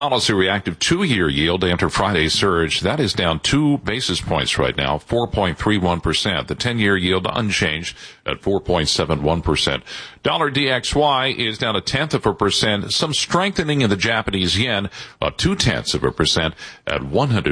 Policy reactive 2-year yield after Friday's surge, that is down 2 basis points right now, 4.31%. The 10-year yield unchanged at 4.71%. Dollar DXY is down 0.1%. Some strengthening in the Japanese yen, up 0.2% at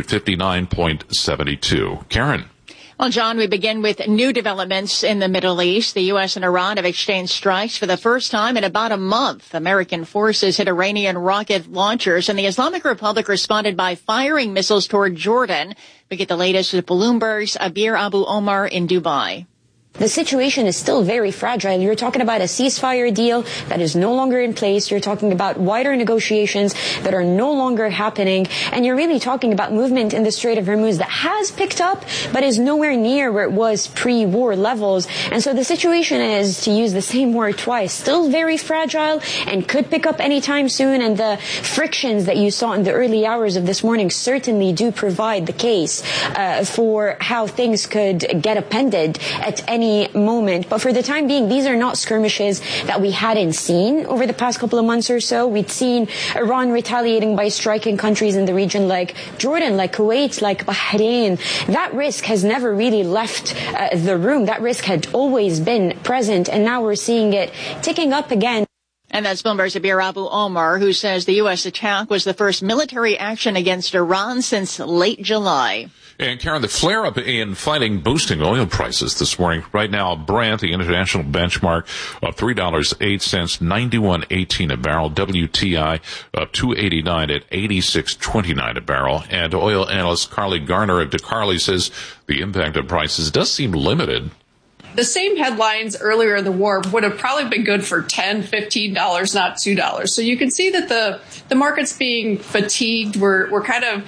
159.72. Karen. Well, John, we begin with new developments in the Middle East. The U.S. and Iran have exchanged strikes for the first time in about a month. American forces hit Iranian rocket launchers, and the Islamic Republic responded by firing missiles toward Jordan. We get the latest with Bloomberg's Abir Abu Omar in Dubai. The situation is still very fragile. You're talking about a ceasefire deal that is no longer in place. You're talking about wider negotiations that are no longer happening. And you're really talking about movement in the Strait of Hormuz that has picked up, but is nowhere near where it was pre-war levels. And so the situation is, to use the same word twice, still very fragile and could pick up anytime soon. And the frictions that you saw in the early hours of this morning certainly do provide the case for how things could get upended at any moment. But for the time being, these are not skirmishes that we hadn't seen over the past couple of months or so. We'd seen Iran retaliating by striking countries in the region like Jordan, like Kuwait, like Bahrain. That risk has never really left the room. That risk had always been present, and now we're seeing it ticking up again. And that's Bloomberg's Abir Abu Omar, who says the U.S. attack was the first military action against Iran since late July. And Karen, the flare-up in fighting boosting oil prices this morning. Right now, Brent, the international benchmark, of $3.08, 91.18 a barrel. WTI up $2.89 at 86.29 a barrel. And oil analyst Carly Garner at DeCarly says the impact of prices does seem limited. The same headlines earlier in the war would have probably been good for $10, $15, not $2. So you can see that the market's being fatigued. We're kind of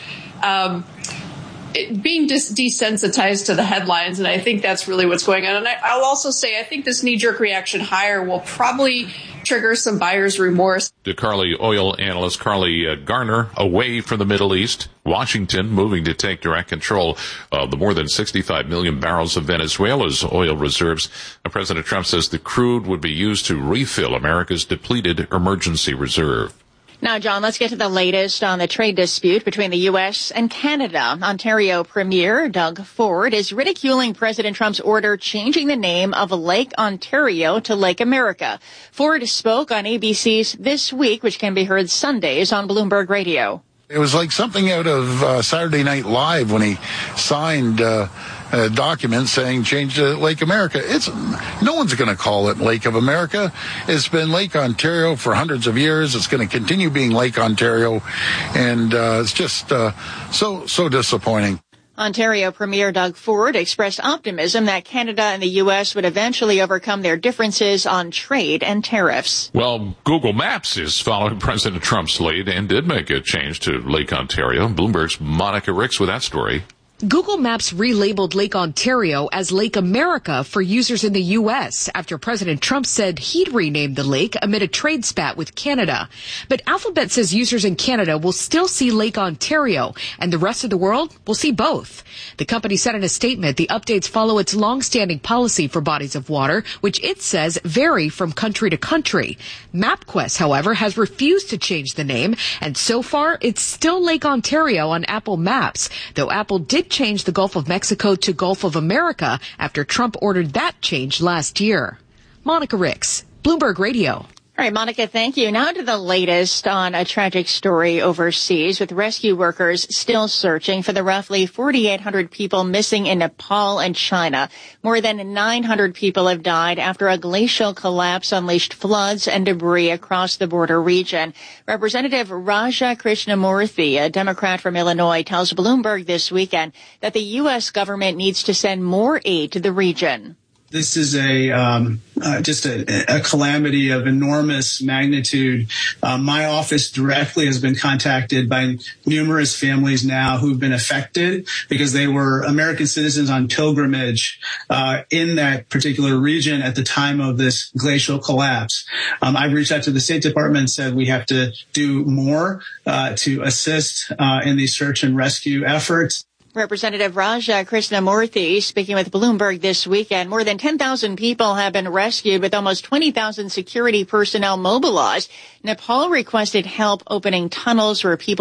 being desensitized to the headlines, and I think that's really what's going on. And I'll also say I think this knee-jerk reaction higher will probably trigger some buyer's remorse. DeCarly oil analyst Carly Garner away from the Middle East. Washington moving to take direct control of the more than 65 million barrels of Venezuela's oil reserves. President Trump says the crude would be used to refill America's depleted emergency reserve. Now, John, let's get to the latest on the trade dispute between the U.S. and Canada. Ontario Premier Doug Ford is ridiculing President Trump's order changing the name of Lake Ontario to Lake America. Ford spoke on ABC's This Week, which can be heard Sundays on Bloomberg Radio. It was like something out of Saturday Night Live when he signed a document saying change to Lake America. No one's going to call it Lake of America. It's been Lake Ontario for hundreds of years. It's going to continue being Lake Ontario, and it's just so disappointing. Ontario Premier Doug Ford expressed optimism that Canada and the U.S. would eventually overcome their differences on trade and tariffs. Well, Google Maps is following President Trump's lead and did make a change to Lake Ontario. Bloomberg's Monica Ricks with that story. Google Maps relabeled Lake Ontario as Lake America for users in the U.S. after President Trump said he'd rename the lake amid a trade spat with Canada. But Alphabet says users in Canada will still see Lake Ontario, and the rest of the world will see both. The company said in a statement the updates follow its long-standing policy for bodies of water, which it says vary from country to country. MapQuest, however, has refused to change the name, and so far it's still Lake Ontario on Apple Maps, though Apple did change the Gulf of Mexico to Gulf of America after Trump ordered that change last year. Monica Ricks, Bloomberg Radio. All right, Monica, thank you. Now to the latest on a tragic story overseas, with rescue workers still searching for the roughly 4,800 people missing in Nepal and China. More than 900 people have died after a glacial collapse unleashed floods and debris across the border region. Representative Raja Krishnamurthy, a Democrat from Illinois, tells Bloomberg this weekend that the U.S. government needs to send more aid to the region. This is just a calamity of enormous magnitude. My office directly has been contacted by numerous families now who've been affected because they were American citizens on pilgrimage in that particular region at the time of this glacial collapse. I've reached out to the State Department and said we have to do more to assist in these search and rescue efforts. Representative Raja Krishnamurthy speaking with Bloomberg this weekend. More than 10,000 people have been rescued with almost 20,000 security personnel mobilized. Nepal requested help opening tunnels where people